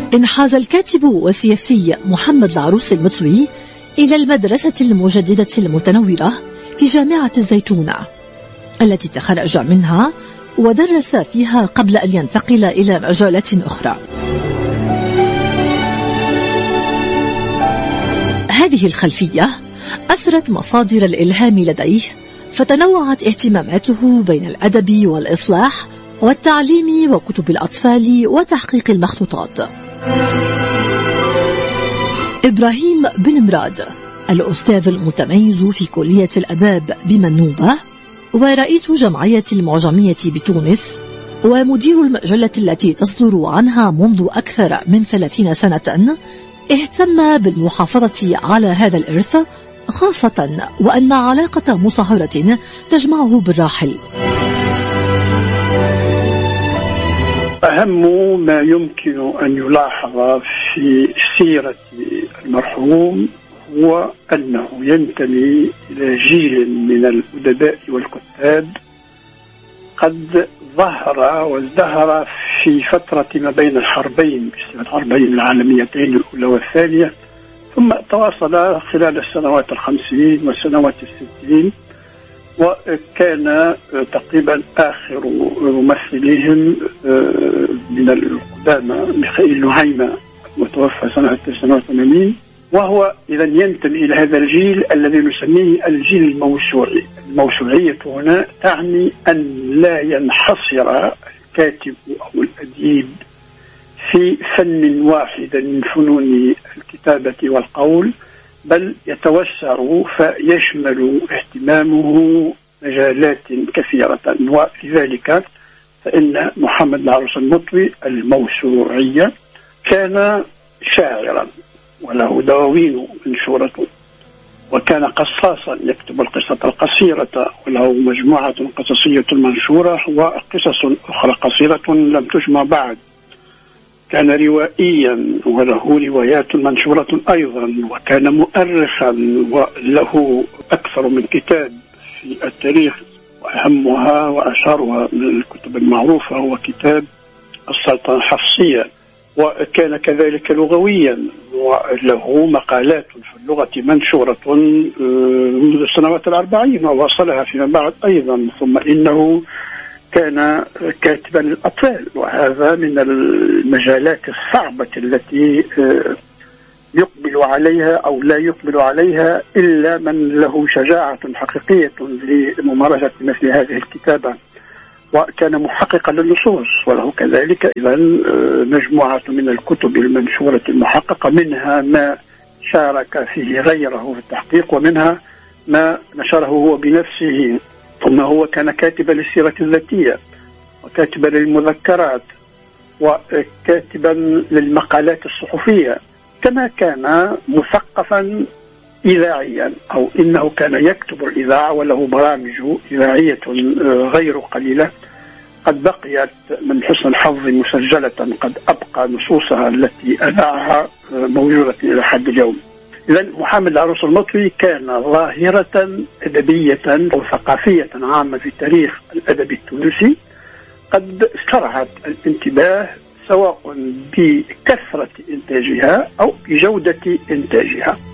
انحاز الكاتب والسياسي محمد العروس المطوي إلى المدرسة المجددة المتنورة في جامعة الزيتونة التي تخرج منها ودرس فيها قبل أن ينتقل إلى مجالات أخرى. هذه الخلفية أثرت مصادر الإلهام لديه، فتنوعت اهتماماته بين الأدب والإصلاح والتعليم وكتب الأطفال وتحقيق المخطوطات. إبراهيم بن مراد الأستاذ المتميز في كلية الأداب بمنوبة ورئيس جمعية المعجمية بتونس ومدير المجلة التي تصدر عنها منذ أكثر من 30 سنة، اهتم بالمحافظة على هذا الإرث، خاصة وأن علاقة مصاهرة تجمعه بالراحل. أهم ما يمكن أن يلاحظ في سيرة المرحوم هو أنه ينتمي إلى جيل من الأدباء والكتاب قد ظهر وازدهر في فترة ما بين الحربين، الحربين العالميتين الأولى والثانية، ثم تواصل خلال السنوات 50 والسنوات 60، وكان تقريبا آخر ممثليهم من القدامى ميخائيل نهيمة متوفى سنة 89، وهو إذا ينتمي إلى هذا الجيل الذي نسميه الجيل الموسوعي. الموسوعية هنا تعني أن لا ينحصر الكاتب أو الأديب في فن واحد من فنون الكتابة والقول، بل يتوسع فيشمل اهتمامه مجالات كثيرة. ولذلك فإن محمد العروس المطوي الموسوعية كان شاعرا وله دواوين منشورة، وكان قصاصا يكتب القصة القصيرة وله مجموعة قصصية منشورة وقصص أخرى قصيرة لم تجمع بعد. كان روائيا وله روايات منشورة أيضا، وكان مؤرخا وله أكثر من كتاب في التاريخ، وأهمها وأشهرها من الكتب المعروفة هو كتاب السلطنة الحفصية. وكان كذلك لغويا وله مقالات في اللغة منشورة منذ السنوات 40 وواصلها فيما بعد أيضا. ثم إنه كان كاتبا للأطفال، وهذا من المجالات الصعبة التي يقبل عليها أو لا يقبل عليها إلا من له شجاعة حقيقية لممارسة مثل هذه الكتابة. وكان محققا للنصوص وله كذلك إذا مجموعة من الكتب المنشورة المحققة، منها ما شارك فيه غيره في التحقيق ومنها ما نشره هو بنفسه. ثم هو كان كاتبا للسيرة الذاتية وكاتبا للمذكرات وكاتبا للمقالات الصحفية، كما كان مثقفا إذاعيا، أو إنه كان يكتب الإذاعة وله برامج إذاعية غير قليلة قد بقيت من حسن الحظ مسجلة، قد أبقى نصوصها التي أذاعها موجودة إلى حد اليوم. إذن محمد العروس المطوي كان ظاهرة أدبية وثقافية عامة في تاريخ الأدب التونسي قد استرعت الانتباه، سواء بكثرة إنتاجها أو بجودة إنتاجها.